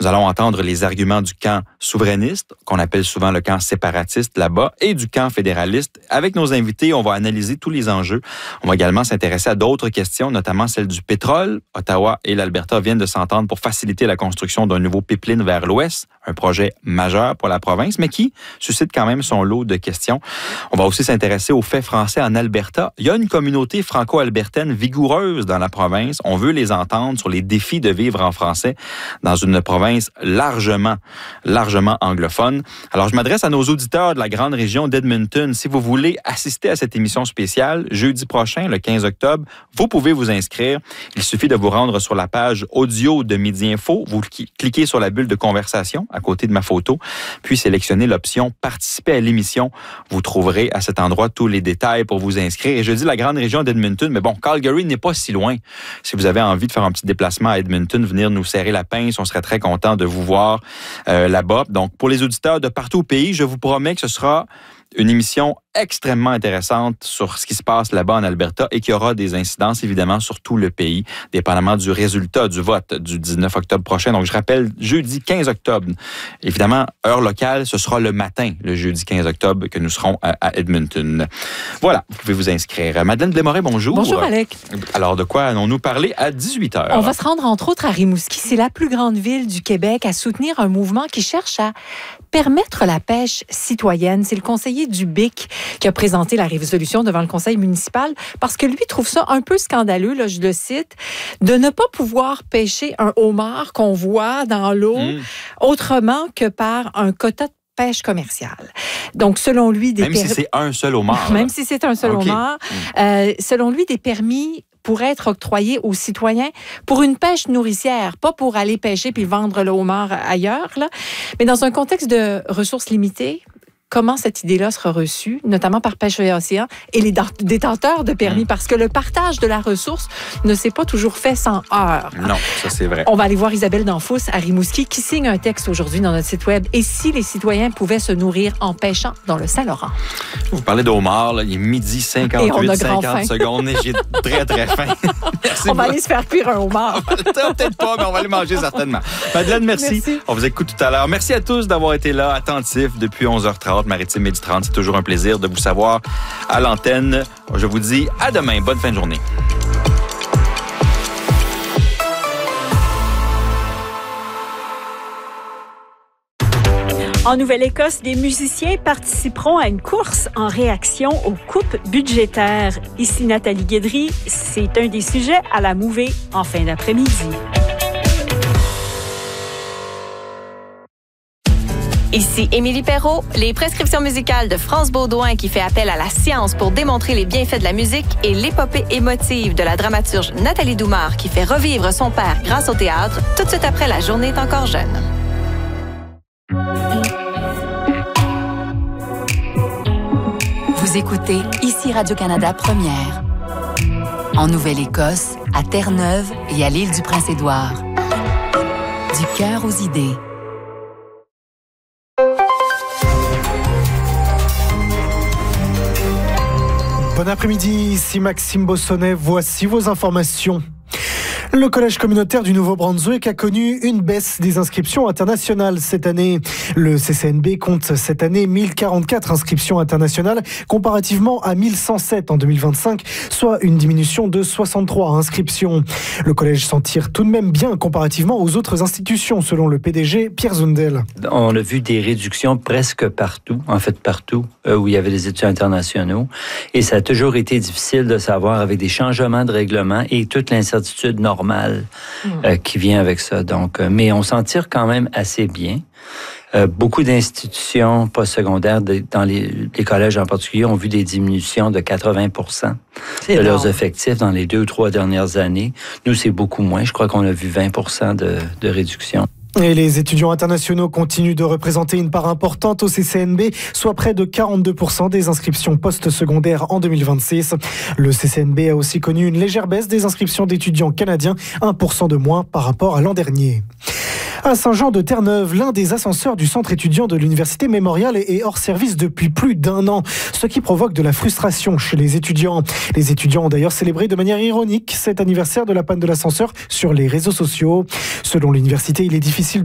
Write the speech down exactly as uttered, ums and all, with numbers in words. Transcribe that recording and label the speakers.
Speaker 1: Nous allons entendre les arguments du camp souverainiste, qu'on appelle souvent le camp séparatiste là-bas, et du camp fédéraliste. Avec nos invités, on va analyser tous les enjeux. On va également s'intéresser à d'autres questions, notamment celle du pétrole. Ottawa et l'Alberta viennent de s'entendre pour faciliter la construction d'un nouveau pipeline vers l'ouest, un projet majeur pour la province, mais qui suscite quand même son lot de questions. On va aussi s'intéresser aux faits français en Alberta. Il y a une communauté franco-albertaine vigoureuse dans la province. On veut les entendre sur les défis de vivre en français dans une province largement, largement anglophone. Alors, je m'adresse à nos auditeurs de la grande région d'Edmonton. Si vous voulez assister à cette émission spéciale, jeudi prochain, le quinze octobre, vous pouvez vous inscrire. Il suffit de vous rendre sur la page audio de Midi Info. Vous cliquez sur la bulle de conversation à côté de ma photo, puis sélectionnez l'option « Participer à l'émission ». Vous trouverez à cet endroit tous les détails pour vous inscrire. Et je dis la grande région d'Edmonton, mais bon, Calgary n'est pas si loin. Si vous avez envie de faire un petit déplacement à Edmonton, venir nous serrer la pince, on serait très content de vous voir euh, là-bas. Donc, pour les auditeurs de partout au pays, je vous promets que ce sera une émission extrêmement intéressante sur ce qui se passe là-bas en Alberta et qu'il y aura des incidences, évidemment, sur tout le pays, dépendamment du résultat du vote du dix-neuf octobre prochain. Donc, je rappelle, jeudi quinze octobre. Évidemment, heure locale, ce sera le matin, le jeudi quinze octobre, que nous serons à, à Edmonton. Voilà, vous pouvez vous inscrire. Madeleine Desmarais, bonjour.
Speaker 2: Bonjour, Alec.
Speaker 1: Alors, de quoi allons-nous parler à dix-huit heures?
Speaker 2: On va se rendre, entre autres, à Rimouski. C'est la plus grande ville du Québec à soutenir un mouvement qui cherche à permettre la pêche citoyenne. C'est le conseiller du B I C qui a présenté la résolution devant le conseil municipal parce que lui trouve ça un peu scandaleux, là, je le cite, de ne pas pouvoir pêcher un homard qu'on voit dans l'eau mmh. autrement que par un quota de pêche commerciale. Donc, selon lui... Des
Speaker 1: Même per... si c'est un seul homard.
Speaker 2: Même si c'est un seul okay. homard. Mmh. Euh, selon lui, des permis pourraient être octroyés aux citoyens pour une pêche nourricière, pas pour aller pêcher puis vendre le homard ailleurs, là, mais dans un contexte de ressources limitées. Comment cette idée-là sera reçue, notamment par Pêche et Océan et les détenteurs de permis, mmh. parce que le partage de la ressource ne s'est pas toujours fait sans heurts.
Speaker 1: Non, ça c'est vrai.
Speaker 2: On va aller voir Isabelle Danfous à Rimouski qui signe un texte aujourd'hui dans notre site web. Et si les citoyens pouvaient se nourrir en pêchant dans le Saint-Laurent?
Speaker 1: Vous parlez de homard, là, il est midi cinquante-huit, cinquante secondes et j'ai très très faim.
Speaker 2: Merci on va aller se faire cuire un homard.
Speaker 1: Peut-être pas, mais on va aller manger certainement. Madeleine, merci. merci. On vous écoute tout à l'heure. Merci à tous d'avoir été là, attentifs depuis onze heures trente. Maritime Midi trente. C'est toujours un plaisir de vous savoir à l'antenne. Je vous dis à demain. Bonne fin de journée.
Speaker 3: En Nouvelle-Écosse, des musiciens participeront à une course en réaction aux coupes budgétaires. Ici Nathalie Guédry, c'est un des sujets à la mouvée en fin d'après-midi.
Speaker 4: Ici Émilie Perrault. Les prescriptions musicales de France Baudouin qui fait appel à la science pour démontrer les bienfaits de la musique et l'épopée émotive de la dramaturge Nathalie Doumard qui fait revivre son père grâce au théâtre tout de suite après La journée est encore jeune.
Speaker 5: Vous écoutez ici Radio-Canada Première. En Nouvelle-Écosse, à Terre-Neuve et à l'île du Prince-Édouard. Du cœur aux idées.
Speaker 6: Bon après-midi, ici Maxime Bossonnet. Voici vos informations. Le Collège communautaire du Nouveau-Brunswick a connu une baisse des inscriptions internationales cette année. Le C C N B compte cette année mille quarante-quatre inscriptions internationales comparativement à mille cent sept en deux mille vingt-cinq, soit une diminution de soixante-trois inscriptions. Le collège s'en tire tout de même bien comparativement aux autres institutions, selon le P D G Pierre Zundel.
Speaker 7: On a vu des réductions presque partout, en fait partout, où il y avait des étudiants internationaux. Et ça a toujours été difficile de savoir avec des changements de règlement et toute l'incertitude normale Mmh. Euh, qui vient avec ça. Donc, euh, mais on s'en tire quand même assez bien. Euh, beaucoup d'institutions postsecondaires, de, dans les, les collèges en particulier, ont vu des diminutions de quatre-vingts pour cent de énorme. Leurs effectifs dans les deux ou trois dernières années. Nous, c'est beaucoup moins. Je crois qu'on a vu vingt pour cent de, de réduction.
Speaker 6: Et les étudiants internationaux continuent de représenter une part importante au C C N B, soit près de quarante-deux pour cent des inscriptions post-secondaires en deux mille vingt-six. Le C C N B a aussi connu une légère baisse des inscriptions d'étudiants canadiens, un pour cent de moins par rapport à l'an dernier. À Saint-Jean-de-Terre-Neuve, l'un des ascenseurs du centre étudiant de l'Université Mémorial est hors service depuis plus d'un an, ce qui provoque de la frustration chez les étudiants. Les étudiants ont d'ailleurs célébré de manière ironique cet anniversaire de la panne de l'ascenseur sur les réseaux sociaux. Selon l'université, il est difficile